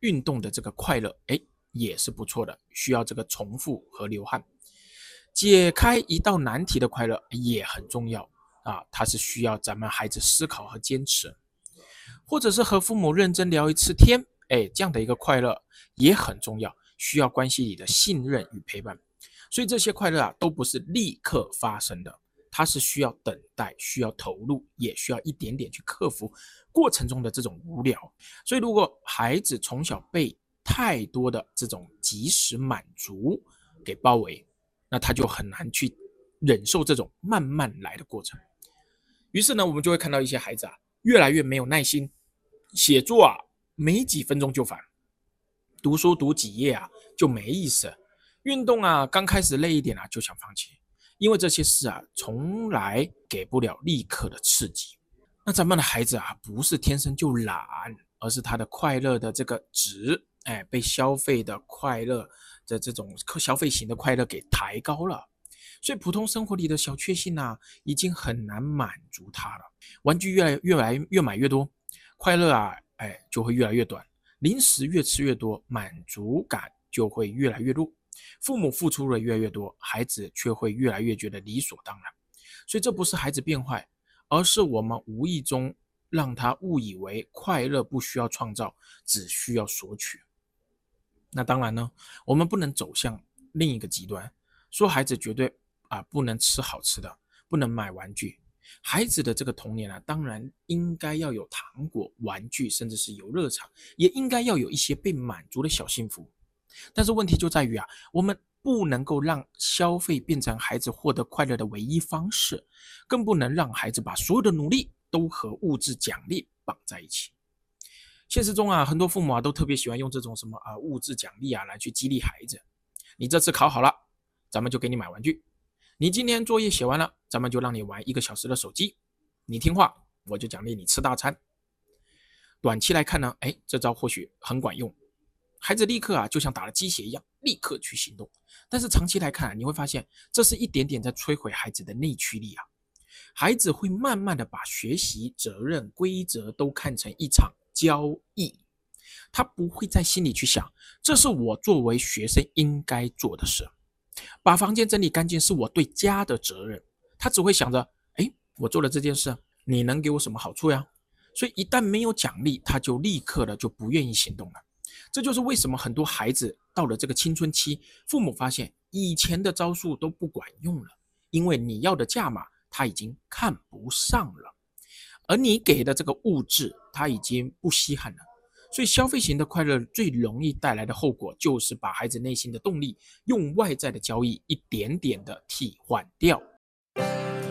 运动的这个快乐，也是不错的，需要这个重复和流汗。解开一道难题的快乐也很重要啊，它是需要咱们孩子思考和坚持，或者是和父母认真聊一次天，这样的一个快乐也很重要，需要关系里的信任与陪伴。所以这些快乐啊，都不是立刻发生的，它是需要等待，需要投入，也需要一点点去克服过程中的这种无聊。所以如果孩子从小被太多的这种及时满足给包围，那他就很难去忍受这种慢慢来的过程。于是呢，我们就会看到一些孩子啊，越来越没有耐心，写作啊没几分钟就烦，读书读几页啊就没意思，运动啊刚开始累一点啊就想放弃，因为这些事啊从来给不了立刻的刺激。那咱们的孩子啊不是天生就懒，而是他的快乐的这个值，被消费的快乐的这种消费型的快乐给抬高了。所以普通生活里的小确幸啊，已经很难满足他了。玩具越买越多，快乐啊，就会越来越短。零食越吃越多，满足感就会越来越弱。父母付出的越来越多，孩子却会越来越觉得理所当然。所以这不是孩子变坏，而是我们无意中让他误以为快乐不需要创造，只需要索取。那当然呢，我们不能走向另一个极端，说孩子绝对不能吃好吃的，不能买玩具。孩子的这个童年啊，当然应该要有糖果、玩具，甚至是游乐场，也应该要有一些被满足的小幸福。但是问题就在于我们不能够让消费变成孩子获得快乐的唯一方式，更不能让孩子把所有的努力都和物质奖励绑在一起。现实中很多父母都特别喜欢用这种什么物质奖励来去激励孩子。你这次考好了，咱们就给你买玩具；你今天作业写完了，咱们就让你玩1个小时的手机；你听话，我就奖励你吃大餐。短期来看呢，这招或许很管用，孩子立刻就像打了鸡血一样，立刻去行动。但是长期来看你会发现这是一点点在摧毁孩子的内驱力孩子会慢慢的把学习、责任、规则都看成一场交易，他不会在心里去想，这是我作为学生应该做的事，把房间整理干净是我对家的责任。他只会想着，我做了这件事，你能给我什么好处呀？所以一旦没有奖励，他就立刻的就不愿意行动了。这就是为什么很多孩子到了这个青春期，父母发现以前的招数都不管用了，因为你要的价码他已经看不上了，而你给的这个物质他已经不稀罕了。所以消费型的快乐最容易带来的后果，就是把孩子内心的动力用外在的交易一点点的替换掉。